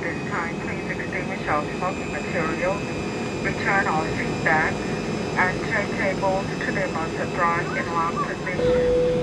this time, please extinguish all smoking materials, return all seat backs, and turn tables to their most dry in locked position.